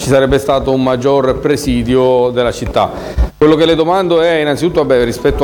ci sarebbe stato un maggior presidio della città. Quello che le domando è innanzitutto, rispetto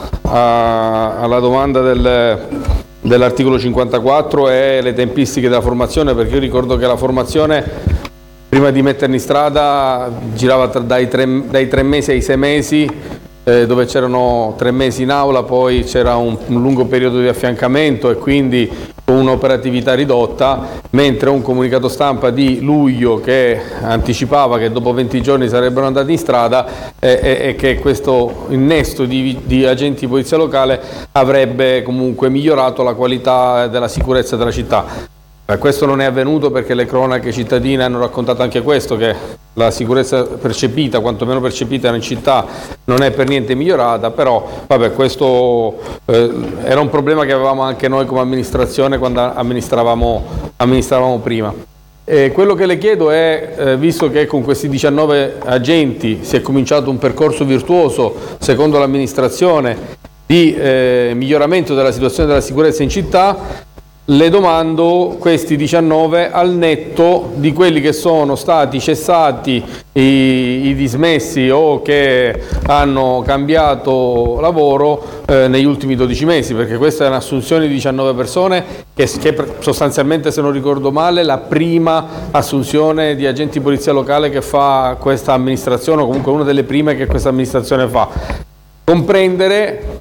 alla domanda dell'articolo 54 e le tempistiche della formazione, perché io ricordo che la formazione prima di mettermi in strada girava dai 3 mesi ai 6 mesi, dove c'erano 3 mesi in aula, poi c'era un lungo periodo di affiancamento e quindi con un'operatività ridotta, mentre un comunicato stampa di luglio che anticipava che dopo 20 giorni sarebbero andati in strada e che questo innesto di agenti di polizia locale avrebbe comunque migliorato la qualità della sicurezza della città. Questo non è avvenuto perché le cronache cittadine hanno raccontato anche questo, che la sicurezza percepita, quantomeno percepita in città, non è per niente migliorata, però questo era un problema che avevamo anche noi come amministrazione quando amministravamo prima. Quello che le chiedo è, visto che con questi 19 agenti si è cominciato un percorso virtuoso, secondo l'amministrazione, di miglioramento della situazione della sicurezza in città, le domando questi 19 al netto di quelli che sono stati cessati, i dismessi o che hanno cambiato lavoro negli ultimi 12 mesi, perché questa è un'assunzione di 19 persone che sostanzialmente, se non ricordo male, la prima assunzione di agenti di polizia locale che fa questa amministrazione, o comunque una delle prime che questa amministrazione fa. Comprendere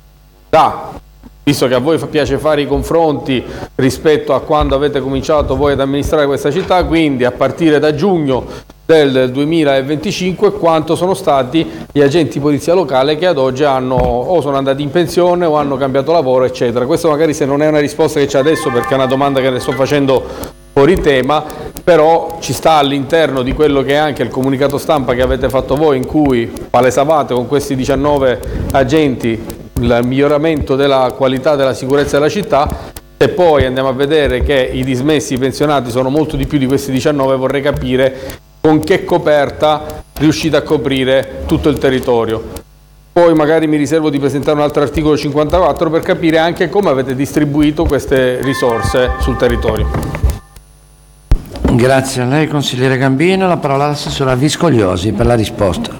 visto che a voi piace fare i confronti rispetto a quando avete cominciato voi ad amministrare questa città, quindi a partire da giugno del 2025 quanto sono stati gli agenti di polizia locale che ad oggi sono andati in pensione o hanno cambiato lavoro, eccetera. Questo magari, se non è una risposta che c'è adesso, perché è una domanda che le sto facendo fuori tema, però ci sta all'interno di quello che è anche il comunicato stampa che avete fatto voi, in cui palesavate con questi 19 agenti il miglioramento della qualità della sicurezza della città. Se poi andiamo a vedere che i dismessi, i pensionati sono molto di più di questi 19, vorrei capire con che coperta riuscite a coprire tutto il territorio. Poi magari mi riservo di presentare un altro articolo 54 per capire anche come avete distribuito queste risorse sul territorio. Grazie a lei, consigliere Gambino. La parola all'assessora Viscogliosi per la risposta.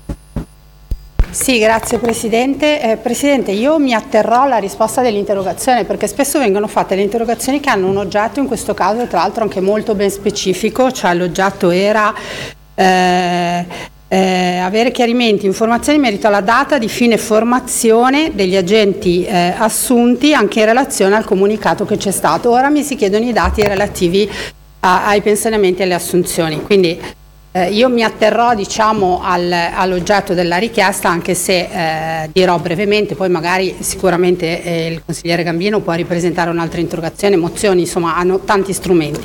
Sì, grazie Presidente. Presidente, io mi atterrò alla risposta dell'interrogazione, perché spesso vengono fatte le interrogazioni che hanno un oggetto, in questo caso tra l'altro anche molto ben specifico, cioè l'oggetto era avere chiarimenti, informazioni in merito alla data di fine formazione degli agenti assunti, anche in relazione al comunicato che c'è stato. Ora mi si chiedono i dati relativi ai pensionamenti e alle assunzioni, quindi io mi atterrò all'oggetto della richiesta, anche se dirò brevemente, poi magari sicuramente il consigliere Gambino può ripresentare un'altra interrogazione, mozioni, insomma hanno tanti strumenti.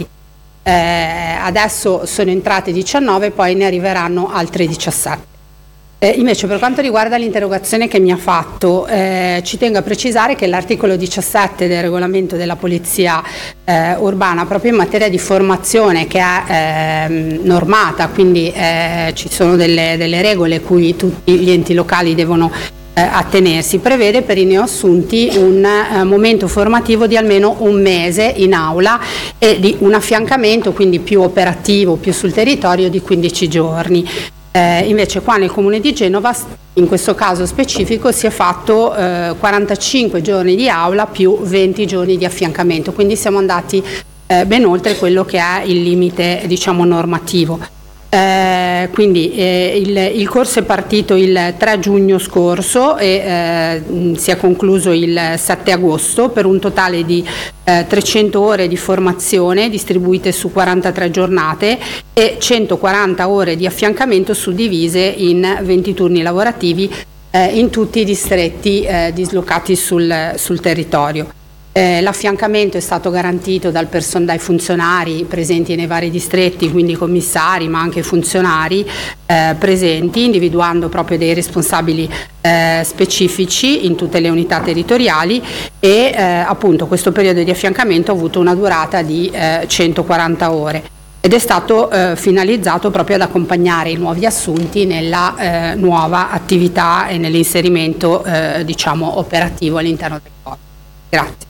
Adesso sono entrate 19, poi ne arriveranno altre 17. Invece per quanto riguarda l'interrogazione che mi ha fatto, ci tengo a precisare che l'articolo 17 del regolamento della polizia urbana, proprio in materia di formazione, che è normata, quindi ci sono delle regole cui tutti gli enti locali devono attenersi, prevede per i neoassunti un momento formativo di almeno un mese in aula e di un affiancamento, quindi più operativo, più sul territorio, di 15 giorni. Invece qua nel Comune di Genova, in questo caso specifico, si è fatto 45 giorni di aula più 20 giorni di affiancamento, quindi siamo andati ben oltre quello che è il limite, diciamo, normativo. Quindi il corso è partito il 3 giugno scorso e si è concluso il 7 agosto per un totale di 300 ore di formazione distribuite su 43 giornate e 140 ore di affiancamento suddivise in 20 turni lavorativi in tutti i distretti dislocati sul territorio. L'affiancamento è stato garantito dai funzionari presenti nei vari distretti, quindi commissari ma anche funzionari presenti, individuando proprio dei responsabili specifici in tutte le unità territoriali e appunto questo periodo di affiancamento ha avuto una durata di 140 ore ed è stato finalizzato proprio ad accompagnare i nuovi assunti nella nuova attività e nell'inserimento diciamo operativo all'interno del corpo. Grazie.